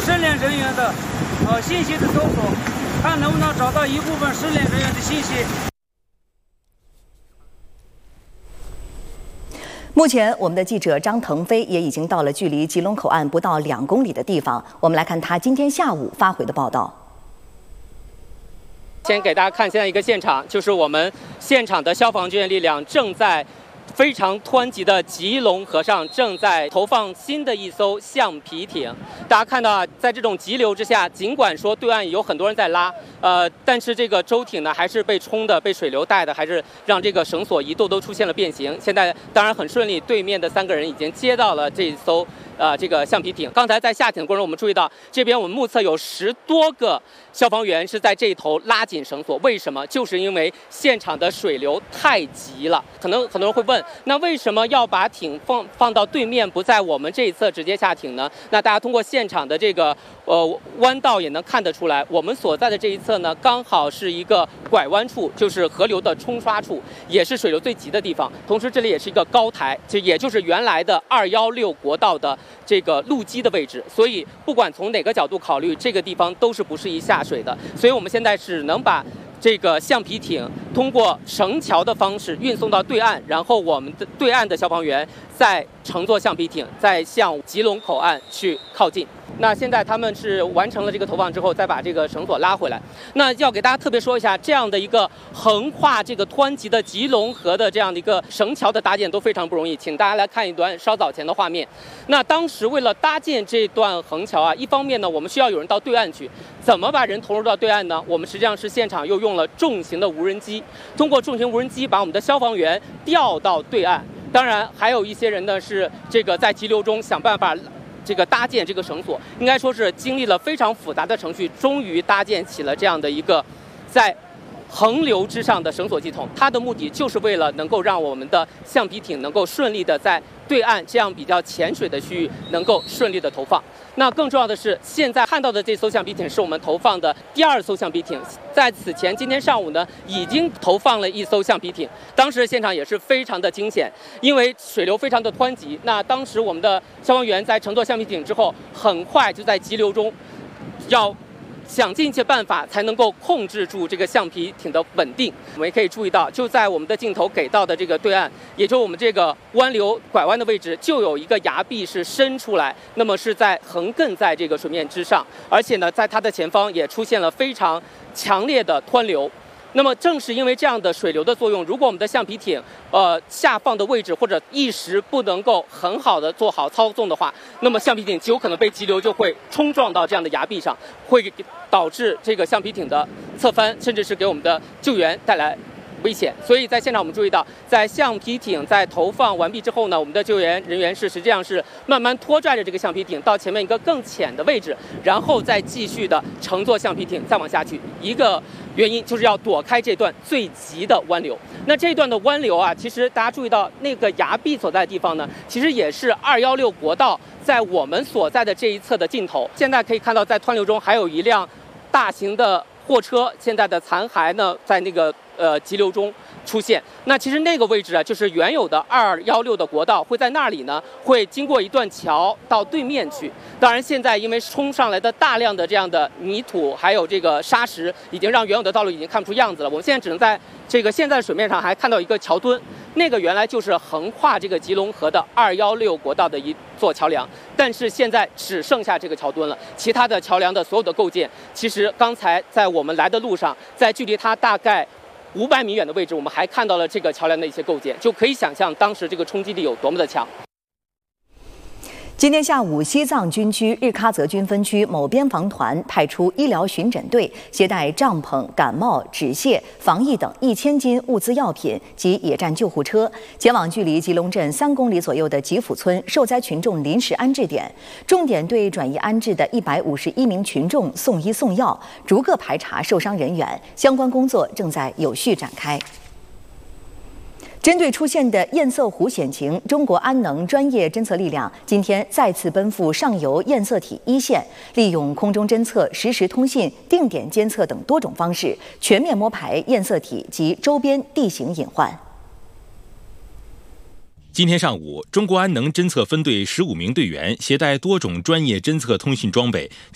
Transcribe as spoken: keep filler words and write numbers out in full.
失联人员的呃信息的搜索，看能不能找到一部分失联人员的信息。 目前，我们的记者张腾飞也已经到了距离吉隆口岸不到两公里的地方。我们来看他今天下午发回的报道。 先给大家看现在一个现场，就是我们现场的消防救援力量正在非常湍急的吉隆河上正在投放新的一艘橡皮艇。大家看到啊，在这种急流之下，尽管说对岸有很多人在拉，呃，但是这个舟艇呢还是被冲的、被水流带的，还是让这个绳索一度都出现了变形。现在当然很顺利，对面的三个人已经接到了这艘呃这个橡皮艇。刚才在下艇的过程中，我们注意到这边我们目测有十多个消防员是在这一头拉紧绳索。为什么？就是因为现场的水流太急了。可能很多人会问，那为什么要把艇放放到对面，不在我们这一侧直接下艇呢？那大家通过现场的这个呃弯道也能看得出来，我们所在的这一侧呢，刚好是一个拐弯处，就是河流的冲刷处，也是水流最急的地方。同时，这里也是一个高台，这也就是原来的二一六国道的这个路基的位置。所以，不管从哪个角度考虑，这个地方都是不适宜下水的。所以我们现在只能把这个橡皮艇通过绳桥的方式运送到对岸，然后我们的对岸的消防员再乘坐橡皮艇再向吉隆口岸去靠近。那现在他们是完成了这个投放之后，再把这个绳索拉回来。那要给大家特别说一下，这样的一个横跨这个湍急的吉隆河的这样的一个绳桥的搭建都非常不容易，请大家来看一段稍早前的画面。那当时为了搭建这段横桥啊，一方面呢，我们需要有人到对岸去，怎么把人投入到对岸呢？我们实际上是现场又用了重型的无人机，通过重型无人机把我们的消防员调到对岸。当然，还有一些人呢是这个在急流中想办法这个搭建这个绳索，应该说是经历了非常复杂的程序，终于搭建起了这样的一个在横流之上的绳索系统。它的目的就是为了能够让我们的橡皮艇能够顺利的在对岸这样比较浅水的区域能够顺利的投放。那更重要的是，现在看到的这艘橡皮艇是我们投放的第二艘橡皮艇。在此前，今天上午呢，已经投放了一艘橡皮艇。当时现场也是非常的惊险，因为水流非常的湍急。那当时我们的消防员在乘坐橡皮艇之后，很快就在急流中要想尽一切办法才能够控制住这个橡皮艇的稳定。我们也可以注意到，就在我们的镜头给到的这个对岸，也就是我们这个湾流拐弯的位置，就有一个崖壁是伸出来，那么是在横亘在这个水面之上，而且呢，在它的前方也出现了非常强烈的湍流。那么正是因为这样的水流的作用，如果我们的橡皮艇呃下放的位置或者一时不能够很好的做好操纵的话，那么橡皮艇极有可能被急流就会冲撞到这样的崖壁上，会导致这个橡皮艇的侧翻，甚至是给我们的救援带来危险。所以在现场我们注意到，在橡皮艇在投放完毕之后呢，我们的救援人员是实际上是慢慢拖拽着这个橡皮艇到前面一个更浅的位置，然后再继续的乘坐橡皮艇再往下去。一个原因就是要躲开这段最急的湾流。那这段的湾流啊，其实大家注意到那个崖壁所在的地方呢，其实也是二一六国道在我们所在的这一侧的尽头。现在可以看到，在湍流中还有一辆大型的货车，现在的残骸呢，在那个呃急流中出现。那其实那个位置啊，就是原有的二一六的国道，会在那里呢，会经过一段桥到对面去。当然，现在因为冲上来的大量的这样的泥土，还有这个沙石，已经让原有的道路已经看不出样子了。我们现在只能在这个现在的水面上还看到一个桥墩，那个原来就是横跨这个吉隆河的二一六国道的一座桥梁，但是现在只剩下这个桥墩了。其他的桥梁的所有的构件，其实刚才在我们来的路上，在距离它大概五百米远的位置，我们还看到了这个桥梁的一些构件，就可以想象当时这个冲击力有多么的强。 今天下午，西藏军区日喀则军分区某边防团派出医疗巡诊队，携带帐篷、感冒、止泻、防疫等一千斤物资药品及野战救护车，前往距离吉隆镇三公里左右的吉府村受灾群众临时安置点，重点对转移安置的一百五十一名群众送医送药，逐个排查受伤人员，相关工作正在有序展开。针对出现的堰塞湖险情，中国安能专业侦测力量今天再次奔赴上游堰塞体一线，利用空中侦测、实时通信、定点监测等多种方式，全面摸排堰塞体及周边地形隐患。 今天上午，中国安能侦测分队十五名队员携带多种专业侦测通信装备，